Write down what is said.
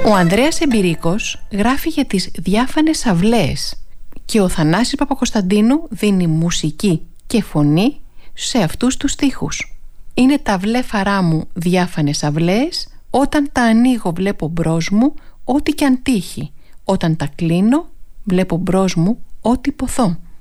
Ο Ανδρέας Εμπειρίκος γράφει για τις διάφανες αυλαίες και ο Θανάσης Παπακοσταντίνου δίνει μουσική και φωνή σε αυτούς τους στίχους. Είναι τα βλέφαρά μου διάφανες αυλαίες, όταν τα ανοίγω βλέπω μπρος μου ό,τι κι αν τύχει, όταν τα κλείνω βλέπω μπρος μου ό,τι ποθώ.